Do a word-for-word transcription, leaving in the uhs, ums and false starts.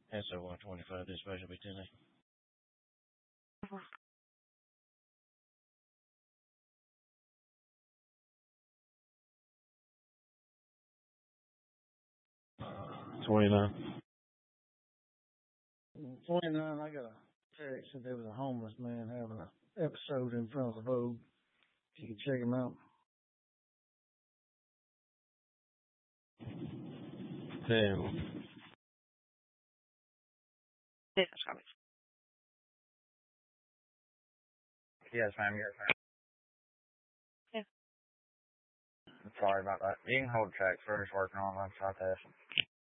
S O one twenty-five, dispatch will be ten A. twenty-nine. twenty-nine, I got a text that there was a homeless man having an episode in front of the Vogue. You can check him out. Damn. Yes, ma'am. Yes, ma'am. Yes, ma'am. Yeah. Sorry about that. You can hold track. We're just working on one citation.